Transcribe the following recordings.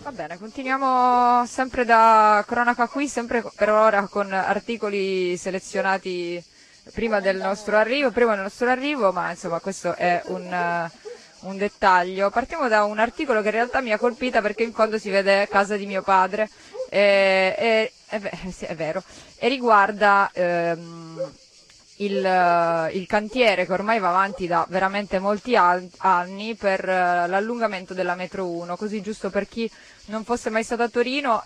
Va bene, continuiamo sempre da Cronaca Qui, sempre per ora con articoli selezionati prima del nostro arrivo, ma insomma questo è un dettaglio. Partiamo da un articolo che in realtà mi ha colpita perché in fondo si vede casa di mio padre, sì, è vero, e riguarda il cantiere che ormai va avanti da veramente molti anni per l'allungamento della metro 1, così giusto per chi non fosse mai stato a Torino,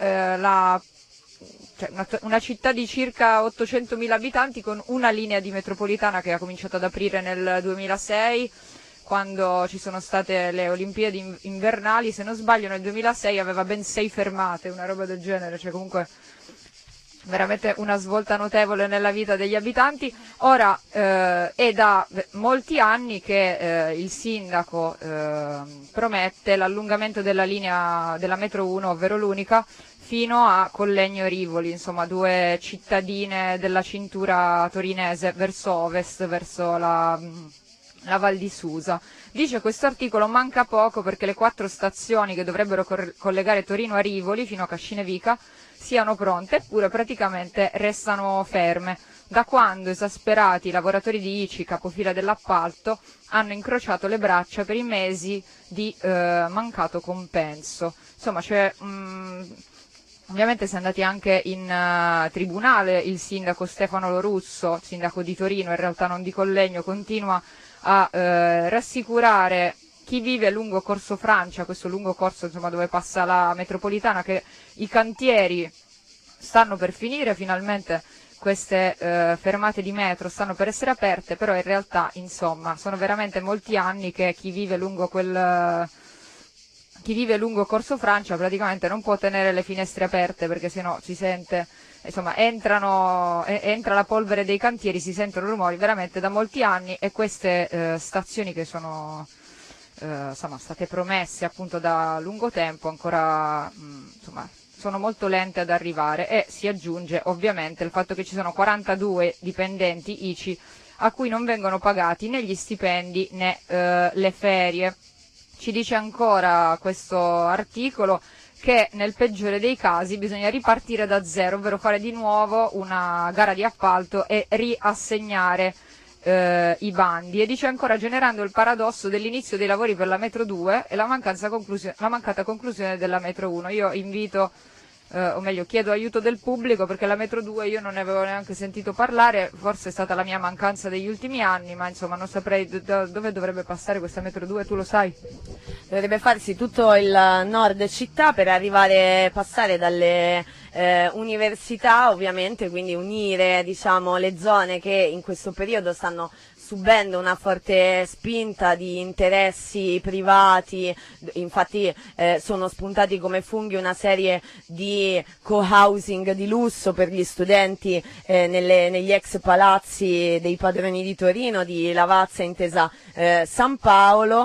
una città di circa 800.000 abitanti con una linea di metropolitana che ha cominciato ad aprire nel 2006, quando ci sono state le Olimpiadi invernali, se non sbaglio nel 2006 aveva ben 6 fermate, una roba del genere, cioè comunque veramente una svolta notevole nella vita degli abitanti. Ora è da molti anni che il sindaco promette l'allungamento della linea della metro 1, ovvero l'unica, fino a Collegno Rivoli, insomma 2 cittadine della cintura torinese verso ovest, verso la Val di Susa. Dice questo articolo manca poco perché le 4 stazioni che dovrebbero collegare Torino a Rivoli fino a Cascinevica siano pronte, eppure praticamente restano ferme, da quando esasperati i lavoratori di ICI, capofila dell'appalto, hanno incrociato le braccia per i mesi di mancato compenso. Insomma, ovviamente si è andati anche in tribunale, il sindaco Stefano Lorusso, sindaco di Torino, in realtà non di Collegno, continua a rassicurare chi vive lungo Corso Francia, questo lungo corso insomma dove passa la metropolitana, che i cantieri stanno per finire, finalmente queste fermate di metro stanno per essere aperte, però in realtà insomma sono veramente molti anni che chi vive lungo Corso Francia praticamente non può tenere le finestre aperte perché sennò si sente, insomma entra la polvere dei cantieri, si sentono rumori veramente da molti anni, e queste stazioni che sono state promesse appunto da lungo tempo ancora sono molto lente ad arrivare, e si aggiunge ovviamente il fatto che ci sono 42 dipendenti ICI a cui non vengono pagati né gli stipendi né le ferie. Ci dice ancora questo articolo che nel peggiore dei casi bisogna ripartire da zero, ovvero fare di nuovo una gara di appalto e riassegnare i bandi, e dice ancora generando il paradosso dell'inizio dei lavori per la metro 2 e la mancata conclusione della metro 1. Io invito, o meglio chiedo aiuto del pubblico, perché la metro 2 io non ne avevo neanche sentito parlare, forse è stata la mia mancanza degli ultimi anni, ma insomma non saprei dove dovrebbe passare questa metro 2, tu lo sai? Dovrebbe farsi tutto il nord città per passare dalle università, ovviamente, quindi unire, diciamo, le zone che in questo periodo stanno subendo una forte spinta di interessi privati. Infatti sono spuntati come funghi una serie di co-housing di lusso per gli studenti negli ex palazzi dei padroni di Torino, di Lavazza, Intesa San Paolo,